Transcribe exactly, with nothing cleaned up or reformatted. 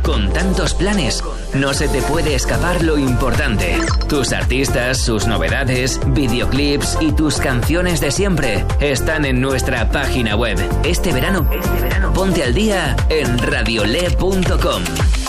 Con tantos planes, no se te puede escapar lo importante. Tus artistas, sus novedades, videoclips y tus canciones de siempre están en nuestra página web. Este verano, este verano ponte al día en radiole punto com.